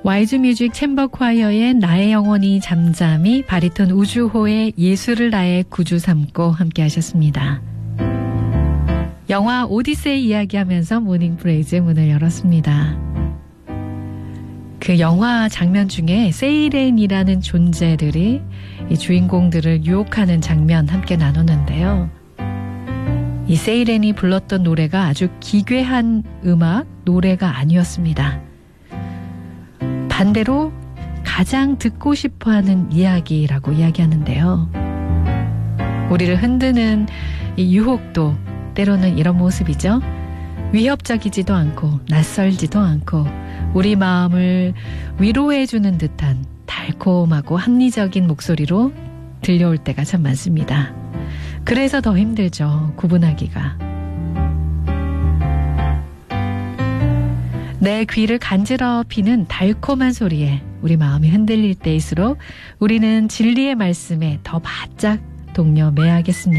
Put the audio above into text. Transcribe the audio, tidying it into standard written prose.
와이즈 뮤직 챔버 콰이어의 나의 영혼이 잠잠히, 바리톤 우주호의 예수를 나의 구주 삼고 함께 하셨습니다. 영화 오디세이 이야기하면서 모닝 브레이즈의 문을 열었습니다. 그 영화 장면 중에 세이렌이라는 존재들이 이 주인공들을 유혹하는 장면 함께 나누는데요. 이 세이렌이 불렀던 노래가 아주 기괴한 음악, 노래가 아니었습니다. 반대로 가장 듣고 싶어하는 이야기라고 이야기하는데요. 우리를 흔드는 이 유혹도 때로는 이런 모습이죠. 위협적이지도 않고 낯설지도 않고 우리 마음을 위로해주는 듯한 달콤하고 합리적인 목소리로 들려올 때가 참 많습니다. 그래서 더 힘들죠, 구분하기가. 내 귀를 간지럽히는 달콤한 소리에 우리 마음이 흔들릴 때일수록 우리는 진리의 말씀에 더 바짝 동요매야겠습니다.